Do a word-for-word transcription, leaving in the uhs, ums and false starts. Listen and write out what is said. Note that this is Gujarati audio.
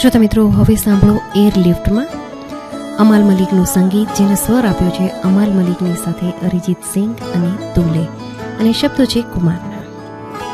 શ્રોતા મિત્રો, હવે સાંભળો એરલિફ્ટમાં અમાલ મલિકનું સંગીત, જેને સ્વર આપ્યો છે અમાલ મલિકની સાથે અરિજીત સિંઘ અને દુલે, અને શબ્દો છે કુમારના.